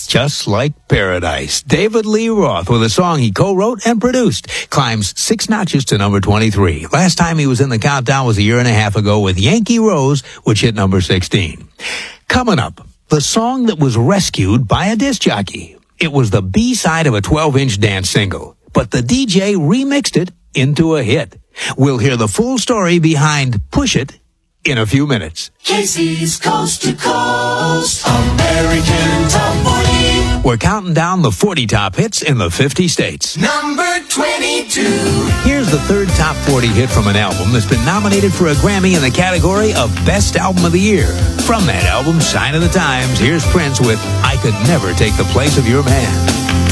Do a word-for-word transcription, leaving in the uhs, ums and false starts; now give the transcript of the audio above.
Just Like Paradise. David Lee Roth, with a song he co-wrote and produced, climbs six notches to number twenty-three. Last time he was in the countdown was a year and a half ago with Yankee Rose, which hit number sixteen. Coming up, the song that was rescued by a disc jockey. It was the B-side of a twelve-inch dance single, but the D J remixed it into a hit. We'll hear the full story behind Push It in a few minutes. Casey's Coast to Coast American Top forty. We're counting down the forty top hits in the fifty states. Number twenty-two. Here's the third top forty hit from an album that's been nominated for a Grammy in the category of Best Album of the Year. From that album, Sign of the Times, here's Prince with I Could Never Take the Place of Your Man.